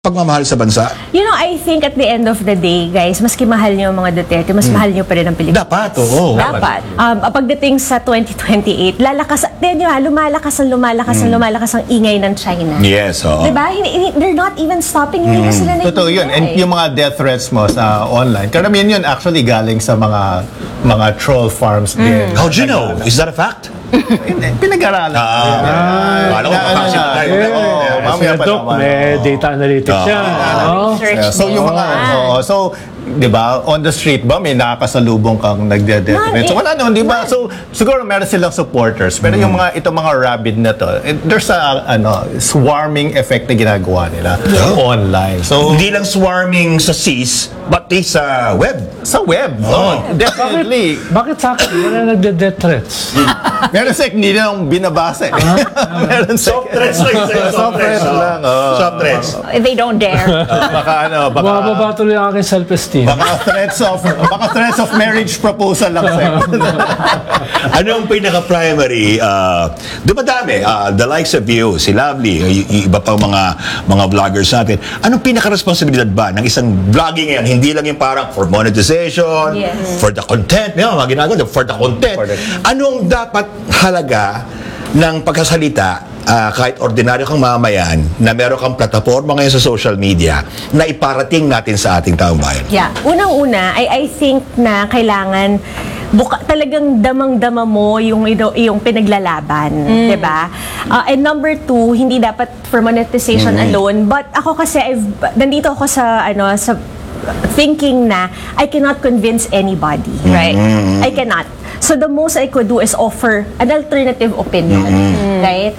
pagmamahal sa bansa? You know, I think at the end of the day, guys, maski mahal niyo yung mga Duterte, mas mahal niyo pa rin ang Pilipinas. Dapat, oo. Dapat. Pagdating sa 2028, lumalakas ang ingay ng China. Yes, oo. Diba? They're not even stopping. Hindi na sila Totoo yun. And yung mga death threats mo sa online, karamihan yun actually galing sa mga troll farms din. How'd you know? Is that a fact? Pinag-aralan. Alam ko makasip tayo. Mamaya pa Doc, naman. may data analytics yan. So yung mga, so, di ba, on the street ba, may nakakasalubong kang nagde-death threats? So wala naman, di ba? So, siguro meron silang supporters. Pero yung itong mga rabid na to, there's a, swarming effect na ginagawa nila online. So, Hindi lang swarming sa seas, but sa web. sa web, definitely. Bakit sa akin wala nagde-death threats? Meron sa hindi na akong binabasa eh. Meron sa Soft threats lang. Soft threats lang. Soft threats. They don't dare. baka Bumababa tuloy ang aking self-esteem. baka threats of marriage proposal lang sa'yo. Ano ang pinaka-primary? Dumadami. The likes of you, si Lovely, iba pang mga vloggers natin. Anong pinaka-responsibilidad ba ng isang vlogging ngayon? Hindi lang yung parang for monetization, Yes. for the content. Mga ginagawa, for the content. Anong dapat halaga ng pagkasalita kahit ordinaryo kang mamayan na meron kang plataforma ngayon sa social media na iparating natin sa ating taong bayan? Yeah. Unang-una, I think na kailangan talagang damang-dama mo yung pinaglalaban, 'di ba? And number two, hindi dapat for monetization alone, but ako kasi nandito ako sa sa thinking na I cannot convince anybody, right? I cannot. So the most I could do is offer an alternative opinion, right?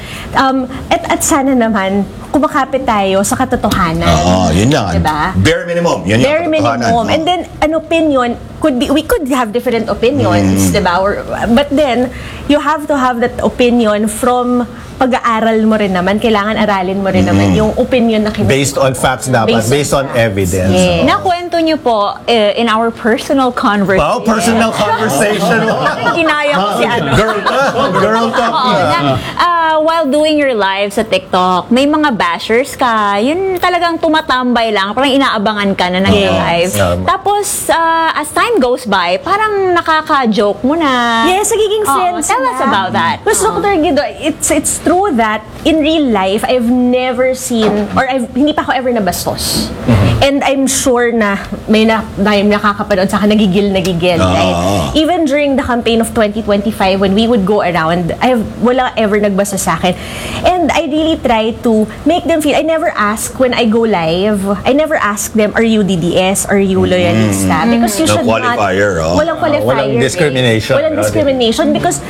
At sana naman kumakapit tayo sa katotohanan. Oo, yun lang. Diba? Bare minimum. Yun yung Bare katotohanan. minimum. And then, an opinion, we could have different opinions, diba? But then, you have to have that opinion from pag-aaral mo rin naman. Kailangan aralin mo rin naman yung opinion na Based on facts dapat, based on evidence. Yes. Nakwento niyo po in our personal conversation. Wow, personal conversation. Ginaya ko si ano. Girl talk. While doing your live sa TikTok, may mga bashers ka, yun talagang tumatambay lang, parang inaabangan ka na nag-live. Tapos, as time goes by, parang nakaka-joke mo na. Yes, nagiging friends Tell us about that. Mas Dr. Guido, it's true that in real life, I've never seen, or hindi pa ako ever nabastos. And I'm sure na may nakakapanood sa akin, nagigil, right? Even during the campaign of 2025, when we would go around, wala ever nagbasa sa akin. And I really try to make them feel, I never ask when I go live, I never ask them, are you DDS, are you loyalista? Because you No should qualifier, not, walang qualifier. Walang discrimination. Walang discrimination because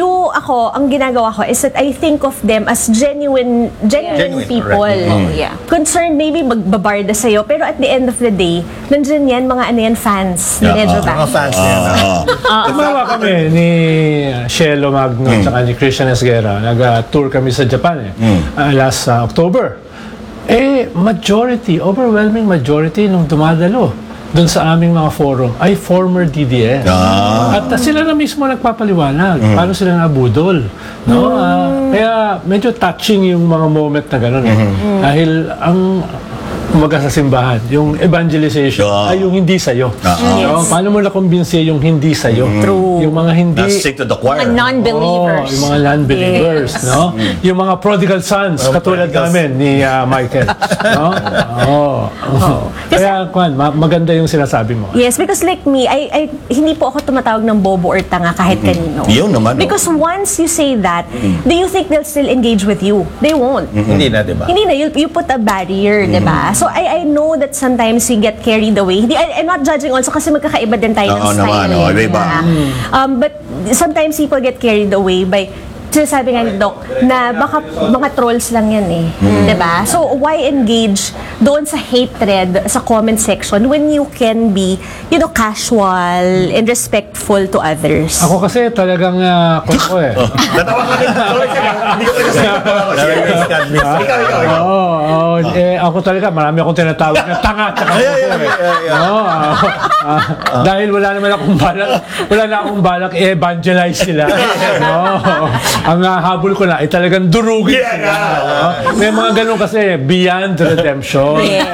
ang ginagawa ko is that I think of them as genuine people. Yeah. Concerned maybe magbabarda sa'yo, pero at the end of the day, nandyan yan, mga fans ni Medyo Mga fans niya. Tumawa kami ni Shelo Magno at ni Christian Esguerra. Nag-tour kami sa Japan last October. Overwhelming majority nung dumadalo doon sa aming mga forum ay former DDS. At sila na mismo nagpapaliwanag paano sila nabudol. No? Kaya medyo touching yung mga moment na gano'n. Dahil kumaga sa simbahan, yung evangelization ay yung hindi sa'yo. No? Paano mo nakumbinsi yung hindi sa'yo? Yung mga hindi... Stick to the choir. Mga non-believers. yung mga non-believers, no? Yung mga prodigal sons, katulad namin ni Michael. No? Kaya, maganda yung sinasabi mo. Yes, because like me, I hindi po ako tumatawag ng bobo or tanga kahit kanino. Yun naman. Because once you say that, do you think they'll still engage with you? They won't. Hindi na, di ba? Hindi na, you put a barrier, di ba? So I know that sometimes we get carried away. I'm not judging also kasi magkakaiba din tayo ng style. Iba. But sometimes people get carried away by sinasabi nga ni Doc na baka mga trolls lang yan diba? So why engage doon sa hatred sa comment section when you can be, casual and respectful to others? Ako kasi talagang ko Natawa ka rin. Hindi ko ako talaga, marami akong tinatawag na tanga at dahil wala na akong balak i-evangelize sila. Ang habol ko na ay talagang durugin sila. May mga ganun kasi beyond redemption. Yun. Yeah.